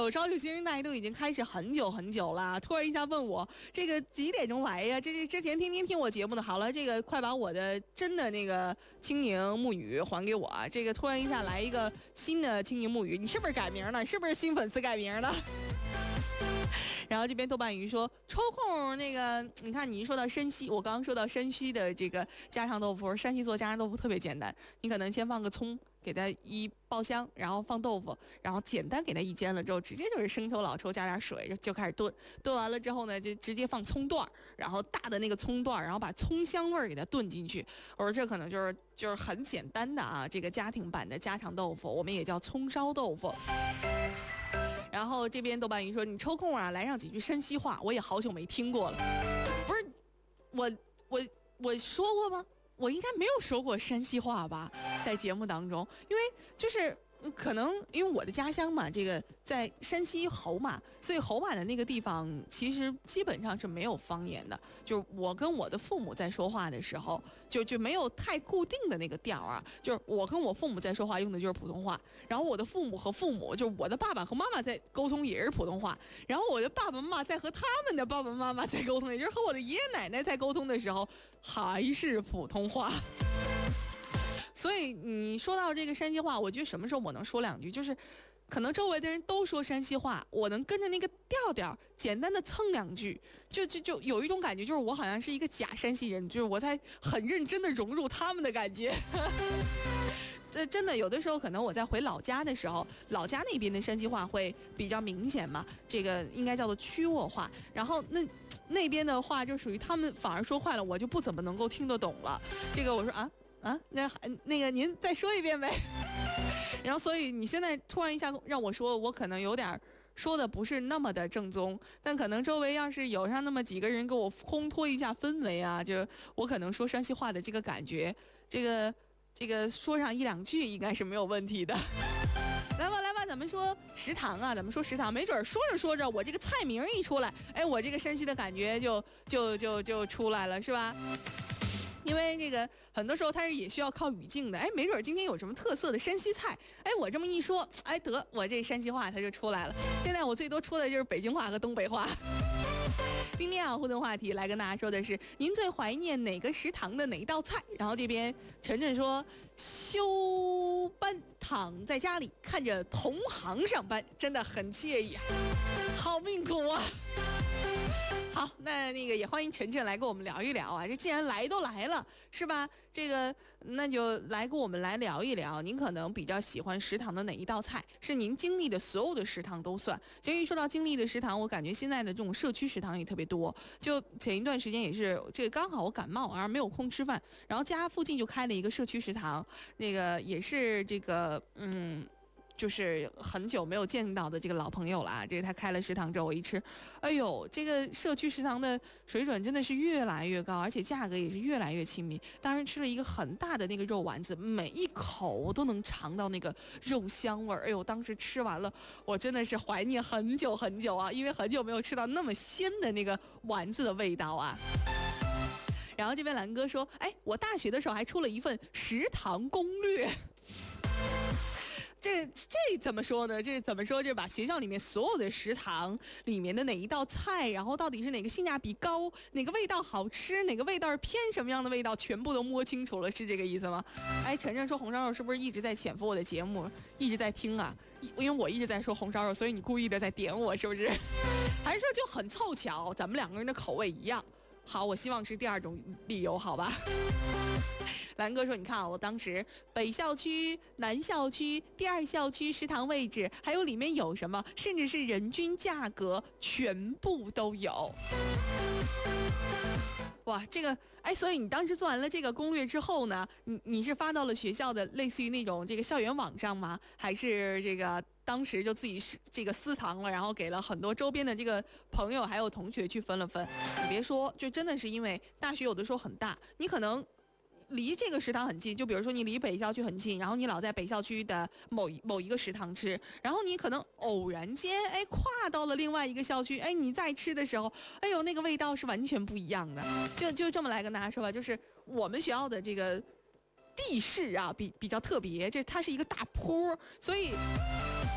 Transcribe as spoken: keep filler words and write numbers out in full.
呦，朝九新生代都已经开始很久很久了，突然一下问我这个几点钟来呀？这这之前天天听我节目的，好了，这个快把我的真的那个青柠木语还给我。这个突然一下来一个新的青柠木语，你是不是改名了？你是不是新粉丝改名的？然后这边豆瓣鱼说抽空那个，你看你一说到山西，我刚刚说到山西的这个家常豆腐，山西做家常豆腐特别简单，你可能先放个葱，给它一爆香，然后放豆腐，然后简单给它一煎了之后，直接就是生抽老抽加点水就开始炖，炖完了之后呢，就直接放葱段，然后大的那个葱段，然后把葱香味给它炖进去。我说这可能就是就是很简单的啊，这个家庭版的家常豆腐，我们也叫葱烧豆腐。然后这边豆瓣鱼说你抽空啊来上几句山西话，我也好久没听过了。不是我我我说过吗？我应该没有说过山西话吧，在节目当中，因为就是可能因为我的家乡嘛，这个在山西侯马，所以侯马的那个地方其实基本上是没有方言的。就是我跟我的父母在说话的时候，就就没有太固定的那个调啊。就是我跟我父母在说话用的就是普通话，然后我的父母和父母，就是我的爸爸和妈妈在沟通也是普通话，然后我的爸爸妈妈在和他们的爸爸妈妈在沟通，也就是和我的爷爷奶奶在沟通的时候还是普通话。所以你说到这个山西话，我觉得什么时候我能说两句，就是可能周围的人都说山西话，我能跟着那个调调简单的蹭两句，就就就有一种感觉，就是我好像是一个假山西人，就是我在很认真的融入他们的感觉。这真的有的时候可能我在回老家的时候，老家那边的山西话会比较明显嘛，这个应该叫做曲沃话，然后那那边的话就属于他们反而说坏了，我就不怎么能够听得懂了。这个我说啊啊，那那个您再说一遍呗。然后所以你现在突然一下让我说，我可能有点说的不是那么的正宗，但可能周围要是有上那么几个人给我烘托一下氛围啊，就我可能说山西话的这个感觉，这个这个说上一两句应该是没有问题的。来吧来吧，咱们说食堂啊，咱们说食堂，没准说着说着，我这个菜名一出来，哎，我这个山西的感觉就就就就出来了，是吧？因为这个很多时候它是也需要靠语境的，哎，没准今天有什么特色的山西菜，哎，我这么一说，哎，得我这山西话它就出来了。现在我最多出的就是北京话和东北话。今天啊，互动话题来跟大家说的是，您最怀念哪个食堂的哪一道菜？然后这边晨晨说，休班躺在家里看着同行上班，真的很惬意，好命苦啊。好，那那个也欢迎晨晨来跟我们聊一聊啊！这既然来都来了，是吧？这个那就来跟我们来聊一聊，您可能比较喜欢食堂的哪一道菜？是您经历的所有的食堂都算。其实一说到经历的食堂，我感觉现在的这种社区食堂也特别多。就前一段时间也是，这个刚好我感冒而没有空吃饭，然后家附近就开了一个社区食堂，那个也是这个嗯。就是很久没有见到的这个老朋友了啊！这个他开了食堂之后，我一吃，哎呦，这个社区食堂的水准真的是越来越高，而且价格也是越来越亲民。当时吃了一个很大的那个肉丸子，每一口我都能尝到那个肉香味儿。哎呦，当时吃完了，我真的是怀念很久很久啊，因为很久没有吃到那么鲜的那个丸子的味道啊。然后这边蓝哥说，哎，我大学的时候还出了一份食堂攻略。这这怎么说呢？这怎么说？就把学校里面所有的食堂里面的哪一道菜，然后到底是哪个性价比高，哪个味道好吃，哪个味道是偏什么样的味道，全部都摸清楚了，是这个意思吗？哎，晨晨说红烧肉是不是一直在潜伏我的节目，一直在听啊？因为我一直在说红烧肉，所以你故意的在点我，是不是？还是说就很凑巧，咱们两个人的口味一样？好，我希望是第二种理由，好吧？蓝哥说，你看啊，我当时北校区、南校区、第二校区食堂位置，还有里面有什么，甚至是人均价格，全部都有。哇，这个哎，所以你当时做完了这个攻略之后呢，你你是发到了学校的类似于那种这个校园网上吗？还是这个当时就自己这个私藏了，然后给了很多周边的这个朋友还有同学去分了分？你别说，就真的是因为大学有的时候很大，你可能离这个食堂很近，就比如说你离北校区很近，然后你老在北校区的某某一个食堂吃，然后你可能偶然间哎跨到了另外一个校区，哎你再吃的时候，哎呦那个味道是完全不一样的。就就这么来跟大家说吧，就是我们学校的这个地势啊比比较特别，这它是一个大坡，所以